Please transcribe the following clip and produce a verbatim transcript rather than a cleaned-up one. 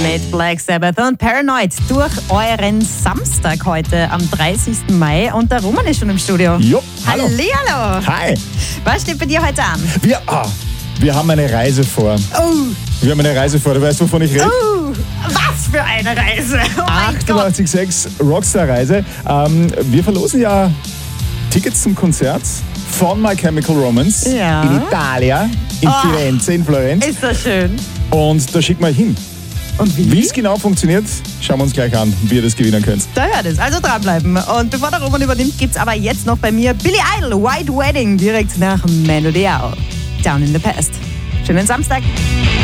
mit Black Sabbath und Paranoid durch euren Samstag heute am dreißigsten Mai. Und der Roman ist schon im Studio. Jo, hallo. Hallihallo. Hi. Was steht bei dir heute an? Wir, ah, wir haben eine Reise vor. Oh. Wir haben eine Reise vor. Du weißt, wovon ich rede? Oh. Was für eine Reise. Oh mein Gott. achtundachtzig Komma sechs Rockstar-Reise. Ähm, wir verlosen ja Tickets zum Konzert von My Chemical Romance Ja. in Italien, in Oh. Firenze, in Florenz. Ist das schön. Und da schicken wir euch hin. Und wie? Wie es genau funktioniert, schauen wir uns gleich an, wie ihr das gewinnen könnt. Da hört es. Also dranbleiben. Und bevor der Roman übernimmt, gibt's aber jetzt noch bei mir Billy Idol, White Wedding, direkt nach Mando Diao. Down in the Past. Schönen Samstag.